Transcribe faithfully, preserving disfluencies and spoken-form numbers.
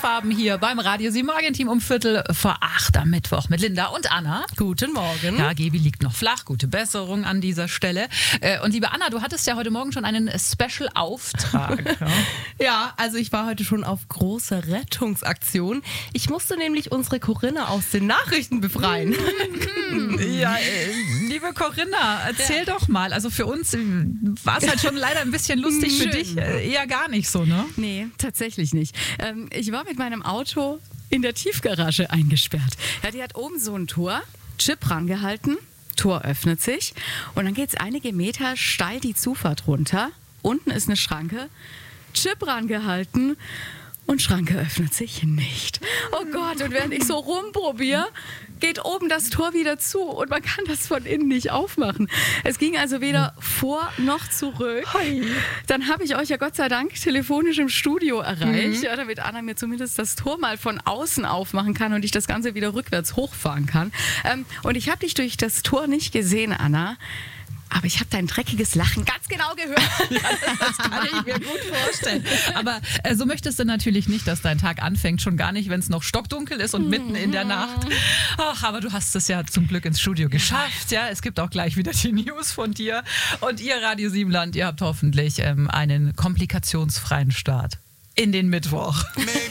Lichtfarben hier beim Radio sieben Morgenteam um Viertel vor acht am Mittwoch mit Linda und Anna. Guten Morgen. Ja, Gebi liegt noch flach. Gute Besserung an dieser Stelle. Und liebe Anna, du hattest ja heute Morgen schon einen Special-Auftrag. Ja. Ja, also ich war heute schon auf großer Rettungsaktion. Ich musste nämlich unsere Corinna aus den Nachrichten befreien. Ja, äh, liebe Corinna, erzähl ja. doch mal. Also für uns war es halt schon leider ein bisschen lustig, für dich äh, eher gar nicht so, ne? Nee, tatsächlich nicht. Ähm, ich war mit meinem Auto in der Tiefgarage eingesperrt. Ja, die hat oben so ein Tor, Chip rangehalten, Tor öffnet sich und dann geht es einige Meter steil die Zufahrt runter. Unten ist eine Schranke, Chip rangehalten und Schranke öffnet sich nicht. Oh Gott, und während ich so rumprobiere, geht oben das Tor wieder zu und man kann das von innen nicht aufmachen. Es ging also weder vor noch zurück. Dann habe ich euch ja Gott sei Dank telefonisch im Studio erreicht, mhm. ja, damit Anna mir zumindest das Tor mal von außen aufmachen kann und ich das Ganze wieder rückwärts hochfahren kann. Ähm, und ich habe dich durch das Tor nicht gesehen, Anna. Aber ich habe dein dreckiges Lachen ganz genau gehört. Ja, das kann ich mir gut vorstellen. Aber äh, so möchtest du natürlich nicht, dass dein Tag anfängt. Schon gar nicht, wenn es noch stockdunkel ist und mitten in der Nacht. Ach, aber du hast es ja zum Glück ins Studio geschafft. Ja, es gibt auch gleich wieder die News von dir. Und ihr Radio Siebenland, ihr habt hoffentlich ähm, einen komplikationsfreien Start in den Mittwoch.